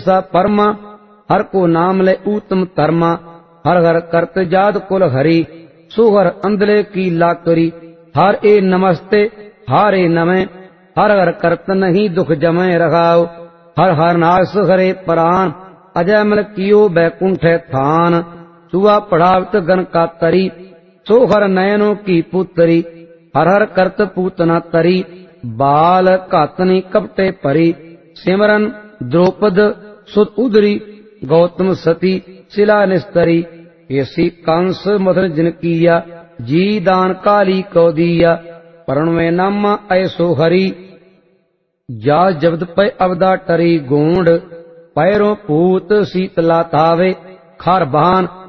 सा परमा हर को नाम ले उत्तम धर्मा हर हर करत जाद कुल हरि सुहर अंधले की लाकरी हर ए नमस्ते हर ए नमे हर हर करत नहीं दुख जमे रखाओ हर हर नास हरे प्राण अजय मल कियो बैकुंठ थान सुआ पढ़ावत गण का तरी सो हर नयनों की पुतरी हर हर करत पूतना तरी बाल घातनी कपटे परी सिमरन द्रौपद सुत उदरी गौतम सती शिला निस्तरी ऐसी कंस मथुर जिन किया जी दान काली को दिया प्रणवे नामा ऐसो हरि जा जब्द पे अवदा टरी गोंड पैरों पूत शीतला तावे खार बहान